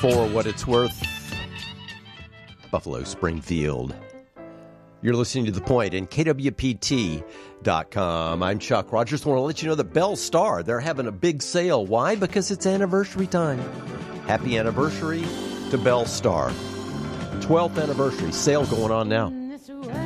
For what it's worth, Buffalo Springfield. You're listening to The Point and KWPT.com. I'm Chuck Rogers. I want to let you know that Bell Star, they're having a big sale. Why? Because it's anniversary time. Happy anniversary to Bell Star. 12th anniversary sale going on now.